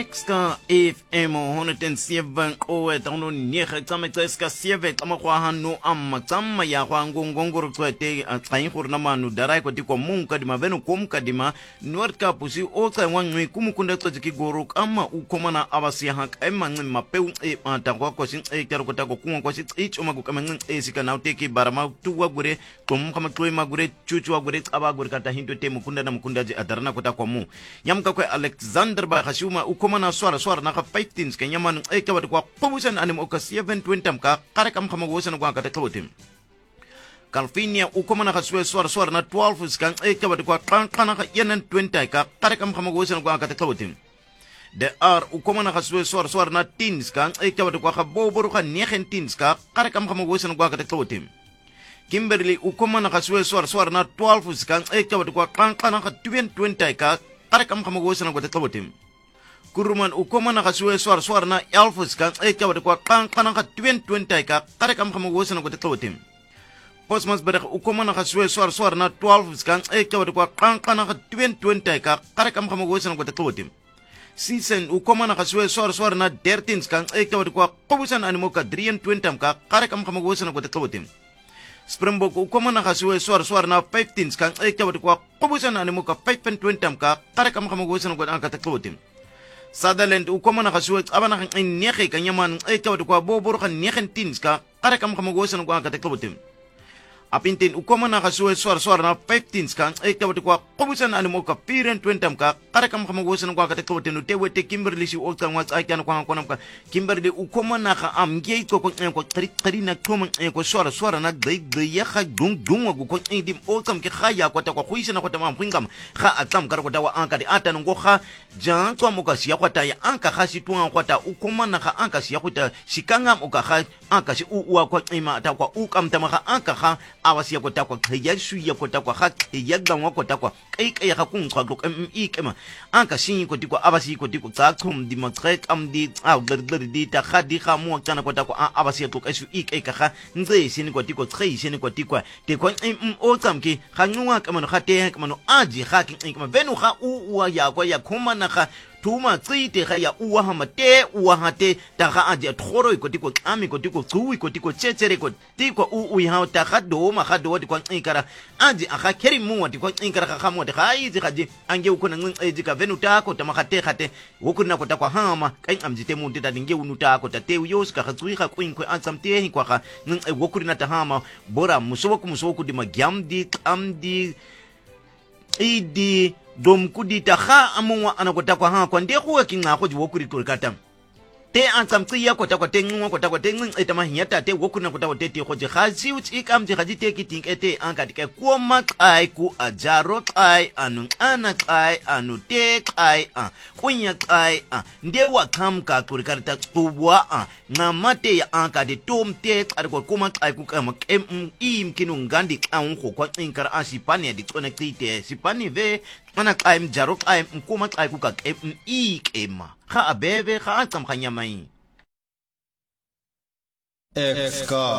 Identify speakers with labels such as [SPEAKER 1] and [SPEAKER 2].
[SPEAKER 1] Ska FM 107 kowe tano niege tsame tseska sieve tsama kwa hanu amma tsama ya kwa ngongoro tswete tsayin khurna manu darai ko tiko munka dima benu komka dima nord ka pusi o tsa wangwe kumukunda tsiki goro amma ukomana abasi hak emma ngima peu tangwa ko sin kero ko tako kungo ko sin choma ko kamen sika na uteki barama tuwa gure kom kama toy magure chuchu gure aba gure kata hinto te mukunda na mukunda je adarna ko tako mu yamka ko Alexander ba khashuma ukomana swara naka 15 kanya man kawat kwa pabusan anim oka 720 ka kare kam kama gosan kwa kata kawotim Calvinia ukomana kaswe swara na 12 kan kawat kwa kana ka yenen 20 ka kare kam kama gosan kwa kata kawotim de ar ukomana kaswe swara na 10 kan kawat kwa kaboboro ka 19 ka kare kam kama gosan kwa kata kawotim Kimberly ukomana kaswe swara na 12 kan kawat kwa kana ka 20 ka kare kam kama gosan kwa kata kawotim Kuruman ukomana kaswe swara na elfus kan kawat kwa kana ka 20 ka kare kam kama gosan kwa tawotim Posmas berak ukomana kaswe swara na 12 kan kawat kwa kana ka 20 ka kare kam kama gosan kwa tawotim Season ukomana kaswe swara na 13 kan kawat kwa pabusan animoka 23 ka kare kam kama gosan kwa tawotim Springbok ukomana kaswe swara na 15 kan kawat kwa pabusan animoka 520 ka kare kam kama gosan kwa tawotim Sutherland ukomana kaswe abana kan neke kanyaman kawat kwa bobor kan neken tins ka kare kam kama gosan kwa kata kabutim Apintin ukomana kaswe swara na 15 kan kawat kwa kobusan animo ka piren 20 ka kare kam kama gosan kwa kata kabutim no tewe te Kimberly si oltan wat aikan kwa ka Kimberly ukomana ka amge ko tari na koma ko swara na ya kha dung ko dim oltam ke khaya ko ta ko khuisana ko ta mam khingam kha atam kar ko ta wa anka di atan ngo kha jan to mo ka siya ko ta ya anka kha si tuan ko ta ukomana ka anka siya ko ta sikangam o ka kha anka si uwa ko ima ta ko ukam ta ma kha anka kha awasi ko ta ko ya su ya ko ta ko kha ya gangwa ko ta ko kai ya kun kwa ko kema anka sin ko diko abasi ko diko tsa tum di matrek am di di ta khadi kha mo tsana ko ta ko abasi ko kasu ka kha nze sin ko diko tsai sin ko diko te ko o tsamki kha ngwa ka mano khate ka mano aji kha ki ka venu kha uwa ya ko ya khoma na kha tuma tsite ga ya uwa hamate uwa hate ta ga aje thoro ko tiko ami ko tiko tsuwi ko tiko chechere ko tiko u ha ta ga do ma ga do ko ikara aje aga keri mu wati ko ikara ga mo ta izi ga je ange ko na ngi ka venu ta ko ta ma khate khate wo ko na ko ta kwa hama kan amji te mu ta dinge unu ta ko ta te yos ka ga tsuwi ga ko in ko ansam te hi kwa ga wo ko na ta hama bora muso ko di magyam di amdi idi dom kudita kha amwa anakota kwa ha kwa ndeko kinga ko jiwo kuri kurkata te ansam tsiya ko ta ko tengu ko ta ko tengu etama hinyata te wokuna ko ta ko tete ko je khazi uti kam je khaji te kiting ete anka dike ko makai ku ajaro kai anu ana kai anu te kai kunya kai ndewa kam ka kurkarta tubwa ngamate ya anka de tom te ar ko kuma kai ku kam im kinu ngandi kan ko inkar asipani di connectite sipani ve ana kaim jaro kaim kuma kai ku ka kema kha abebe kha atam khanyamai
[SPEAKER 2] Exka